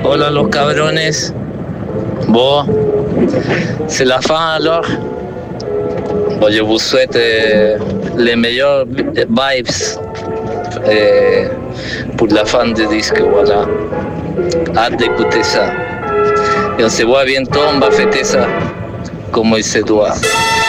Hola los cabrones. Bon, c'est la fin alors. Bon, je vous souhaite les meilleures vibes pour la fin du disque, voilà. Hâte d'écouter ça. Et on se voit bientôt, on va fêter ça comme il se doit.